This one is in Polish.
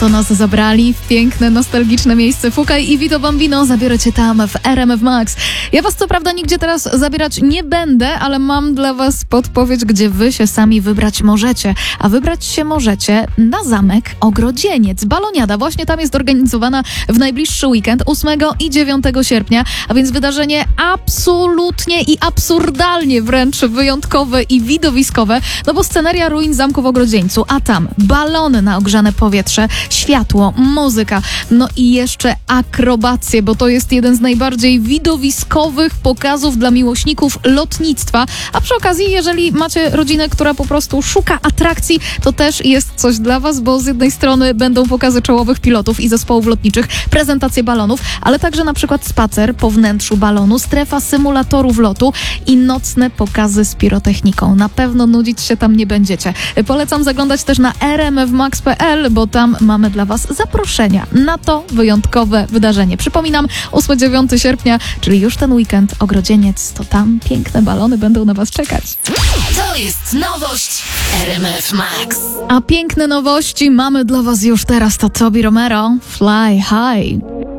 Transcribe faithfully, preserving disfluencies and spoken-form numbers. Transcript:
to nas zabrali w piękne, nostalgiczne miejsce. Fukaj i Vito Bambino zabiorę cię tam w R M F Max. Ja was co prawda nigdzie teraz zabierać nie będę, ale mam dla was podpowiedź, gdzie wy się sami wybrać możecie. A wybrać się możecie na zamek Ogrodzieniec. Baloniada właśnie tam jest organizowana w najbliższy weekend, ósmego i dziewiątego sierpnia, a więc wydarzenie absolutnie i absurdalnie wręcz wyjątkowe i widowiskowe, no bo sceneria ruin zamku w Ogrodzieńcu, a tam balony na ogrzane powietrze, światło, muzyka, no i jeszcze akrobacje, bo to jest jeden z najbardziej widowiskowych pokazów dla miłośników lotnictwa, a przy okazji, jeżeli macie rodzinę, która po prostu szuka atrakcji, to też jest coś dla was, bo z jednej strony będą pokazy czołowych pilotów i zespołów lotniczych, prezentacje balonów, ale także na przykład spacer po wnętrzu balonu, strefa symulatorów lotu i nocne pokazy z pirotechniką. Na pewno nudzić się tam nie będziecie. Polecam zaglądać też na r m f max kropka p l, bo tam mamy dla was zaproszenia na to wyjątkowe wydarzenie. Przypominam, ósmego do dziewiątego sierpnia, czyli już ten weekend, Ogrodzieniec, to tam piękne balony będą na was czekać. To jest nowość w R M F Max. A piękne nowości mamy dla was już teraz, to Tobi Romero, Fly High.